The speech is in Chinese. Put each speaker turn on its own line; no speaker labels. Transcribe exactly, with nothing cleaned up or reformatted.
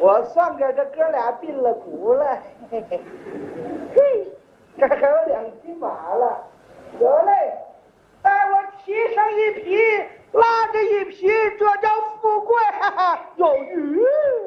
我算个这哥俩并了股了，嘿嘿，嘿，这还有两匹马了，得嘞，待我骑上一匹，拉着一匹，这叫富贵，哈哈，有余。